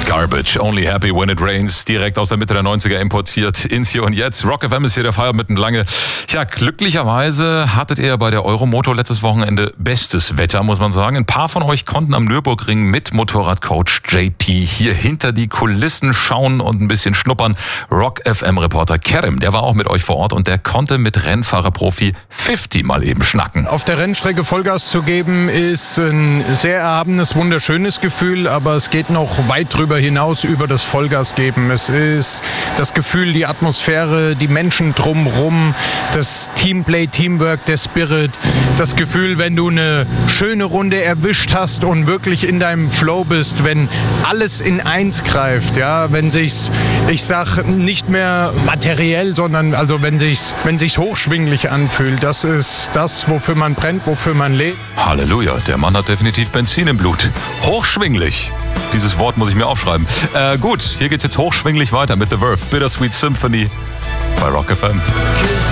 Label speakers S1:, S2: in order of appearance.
S1: Garbage, only happy when it rains, direkt aus der Mitte der 90er importiert ins Hier und Jetzt. Rock FM ist hier der Feierabend lange. Ja, glücklicherweise hattet ihr bei der Euromoto letztes Wochenende bestes Wetter, muss man sagen. Ein paar von euch konnten am Nürburgring mit Motorradcoach JP hier hinter die Kulissen schauen und ein bisschen schnuppern. Rock FM-Reporter Kerem, der war auch mit euch vor Ort und der konnte mit Rennfahrerprofi 50 mal eben schnacken.
S2: Auf der Rennstrecke Vollgas zu geben, ist ein sehr erhabenes, wunderschönes Gefühl, aber es geht noch weit drüber hinaus über das Vollgas geben. Es ist das Gefühl, die Atmosphäre, die Menschen drumherum, das Teamplay, Teamwork, der Spirit, das Gefühl, wenn du eine schöne Runde erwischt hast und wirklich in deinem Flow bist, wenn alles in eins greift, ja, wenn sich's, ich sag nicht mehr materiell, sondern also wenn sich's hochschwinglich anfühlt, das ist das, wofür man brennt, wofür man lebt.
S1: Halleluja, der Mann hat definitiv Benzin im Blut. Hochschwinglich. Dieses Wort muss ich mir aufschreiben. Gut, hier geht's jetzt hochschwinglich weiter mit The Verve, Bittersweet Symphony bei Rock FM.